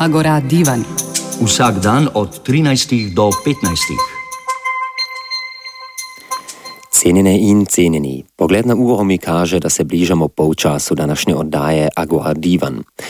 Agora Divan. Vsak dan od 13 do 15. Cenjene in cenjeni, pogled na uro mi kaže, da se bližamo polčasu današnje oddaje Agora Divan.